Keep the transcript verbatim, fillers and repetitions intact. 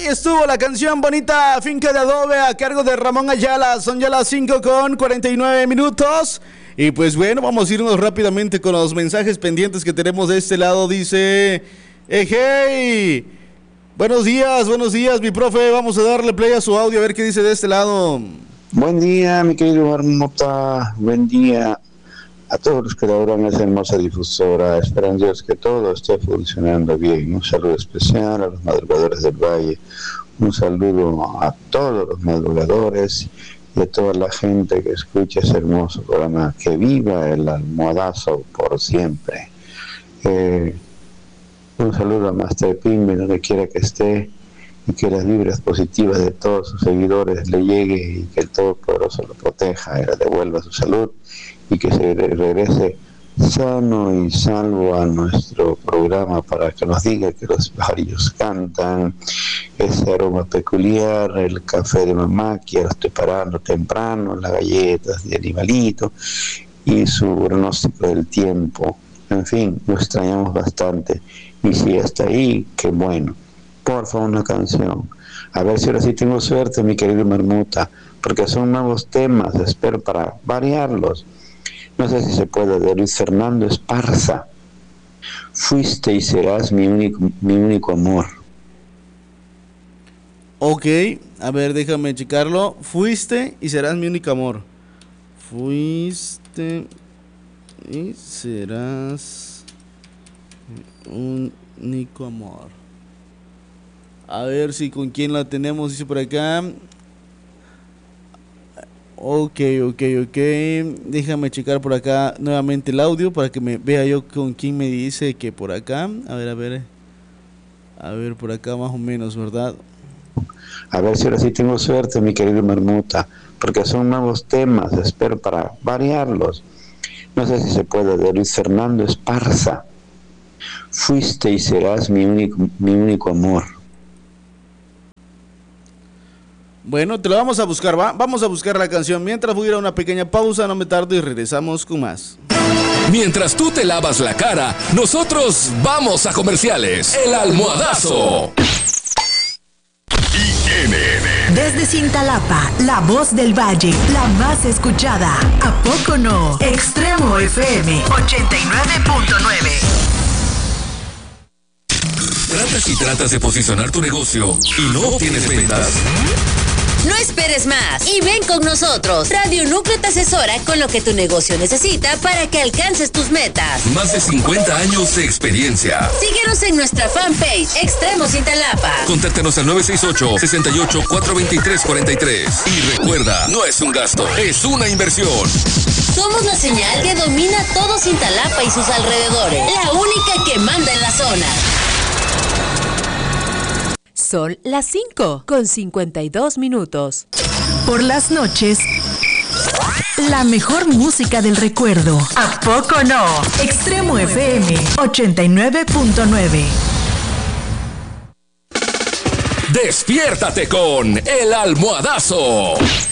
Ahí estuvo la canción bonita Finca de Adobe a cargo de Ramón Ayala. Son ya las cinco con cuarenta y nueve minutos. Y pues bueno, vamos a irnos rápidamente con los mensajes pendientes que tenemos de este lado. Dice, eh, hey, buenos días, buenos días, mi profe. Vamos a darle play a su audio a ver qué dice de este lado. Buen día, mi querido Marmota. Buen día a todos los que laboran esa hermosa difusora. Esperan Dios que todo esté funcionando bien. Un saludo especial a los madrugadores del Valle. Un saludo a todos los madrugadores y a toda la gente que escucha ese hermoso programa. Que viva el almohadazo por siempre. Eh, un saludo a Master Pimbe, donde quiera que esté, y que las vibras positivas de todos sus seguidores le llegue y que el Todopoderoso lo proteja y le devuelva su salud y que se regrese sano y salvo a nuestro programa para que nos diga que los pajarillos cantan, ese aroma peculiar, el café de mamá que ya lo estoy parando temprano, las galletas de animalito y su pronóstico del tiempo. En fin, lo extrañamos bastante y si está ahí, qué bueno. Por favor, una canción. A ver si ahora sí tengo suerte, mi querido Marmota, porque son nuevos temas, espero para variarlos. No sé si se puede, de Luis Fernando Esparza. Fuiste y serás mi único, mi único amor. Ok, a ver, déjame checarlo. Fuiste y serás mi único amor. Fuiste y serás mi único amor. A ver si con quién la tenemos, dice por acá. Ok, ok, ok. Déjame checar por acá nuevamente el audio para que me vea yo con quién me dice que por acá. A ver, a ver. A ver, por acá más o menos, ¿verdad? A ver si ahora sí tengo suerte, mi querido Marmota, porque son nuevos temas, espero para variarlos. No sé si se puede, de Luis Fernando Esparza. Fuiste y serás mi único, mi único amor. Bueno, te lo vamos a buscar, ¿va? Vamos a buscar la canción. Mientras voy a ir a una pequeña pausa, no me tardo y regresamos con más. Mientras tú te lavas la cara, nosotros vamos a comerciales. El Almohadazo. I N N. Desde Cintalapa, la voz del Valle, la más escuchada. ¿A poco no? Extremo F M ochenta y nueve punto nueve. ¿Tratas y tratas de posicionar tu negocio y no tienes ventas? No esperes más y ven con nosotros. Radio Núcleo te asesora con lo que tu negocio necesita para que alcances tus metas. Más de cincuenta años de experiencia. Síguenos en nuestra fanpage Extremo Cintalapa. Contáctanos al nueve seis ocho, seis ocho, cuatro dos tres, cuatro tres. Y recuerda, no es un gasto, es una inversión. Somos la señal que domina todo Cintalapa y sus alrededores. La única que manda en la zona. Son las cinco con cincuenta y dos minutos. Por las noches, la mejor música del recuerdo. ¿A poco no? Extremo F M ochenta y nueve punto nueve. Despiértate con El Almohadazo.